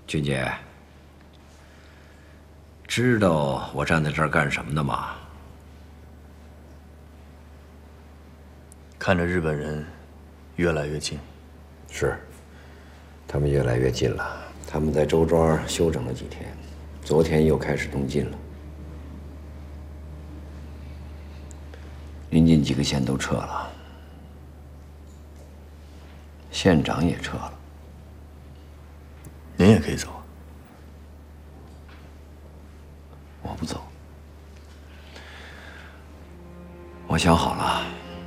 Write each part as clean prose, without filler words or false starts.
俊杰，知道我站在这儿干什么的吗？ 看着日本人越来越近。 是，他们越来越近了。他们在周庄休整了几天，昨天又开始东进了。临近几个县都撤了，县长也撤了。 您也可以走。 我不走。我想好了，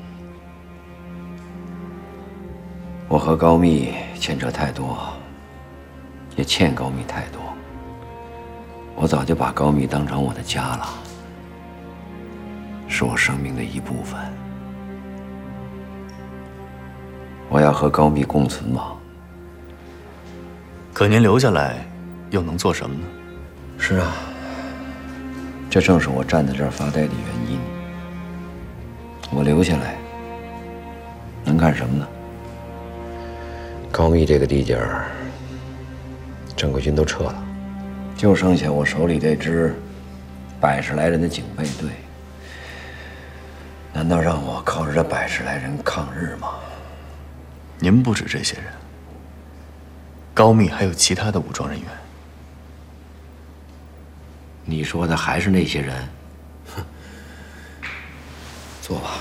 我和高密牵扯太多，也欠高密太多。我早就把高密当成我的家了，是我生命的一部分。我要和高密共存吗？ 可您留下来，又能做什么呢？ 是啊，这正是我站在这儿发呆的原因。我留下来，能干什么呢？高密这个地界儿，正规军都撤了，就剩下我手里这支100来人的警备队。难道让我靠着这100来人抗日吗？ 您不止这些人，高密还有其他的武装人员。 你说的还是那些人？哼，坐吧。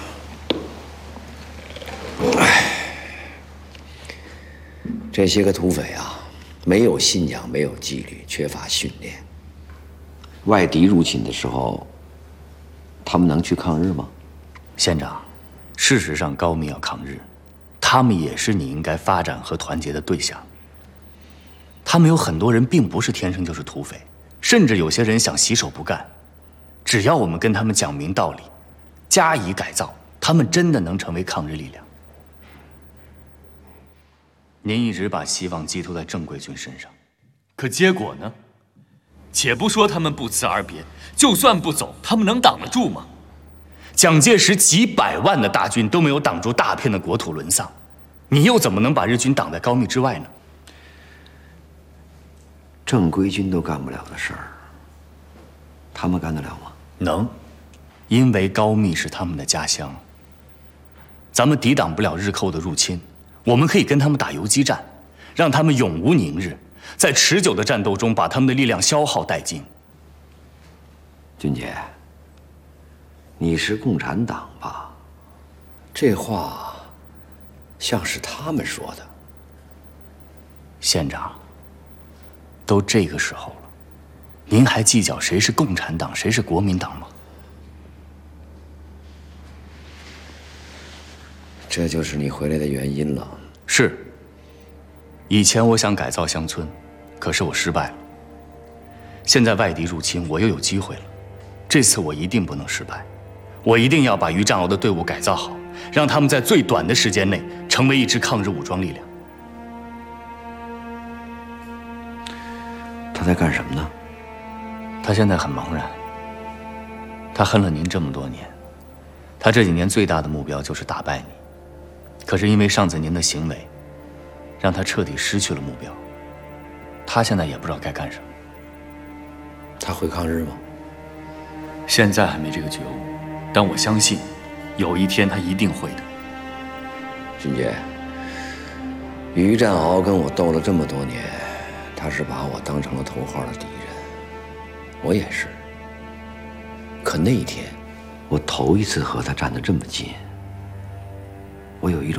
这些个土匪啊，没有信仰，没有纪律，缺乏训练。外敌入侵的时候，他们能去抗日吗？ 县长，事实上高密要抗日，他们也是你应该发展和团结的对象。他们有很多人并不是天生就是土匪，甚至有些人想洗手不干。只要我们跟他们讲明道理，加以改造，他们真的能成为抗日力量。您一直把希望寄托在正规军身上，可结果呢？且不说他们不辞而别，就算不走，他们能挡得住吗？蒋介石几百万的大军都没有挡住大片的国土沦丧，你又怎么能把日军挡在高密之外呢？ 正规军都干不了的事儿，他们干得了吗？ 能，因为高密是他们的家乡。咱们抵挡不了日寇的入侵，我们可以跟他们打游击战，让他们永无宁日，在持久的战斗中把他们的力量消耗殆尽。 俊杰，你是共产党吧？这话像是他们说的。 县长，都这个时候了，您还计较谁是共产党，谁是国民党吗？ 这就是你回来的原因了。 是。以前我想改造乡村，可是我失败了。现在外敌入侵，我又有机会了。这次我一定不能失败，我一定要把于占鳌的队伍改造好，让他们在最短的时间内成为一支抗日武装力量。 他在干什么呢？ 他现在很茫然。他恨了您这么多年，他这几年最大的目标就是打败你。可是因为上次您的行为，让他彻底失去了目标。他现在也不知道该干什么。 他会抗日吗？ 现在还没这个觉悟，但我相信，有一天他一定会的。 俊杰，于占鳌跟我斗了这么多年，他是把我当成了头号的敌人，我也是。可那一天，我头一次和他站得这么近，我有一种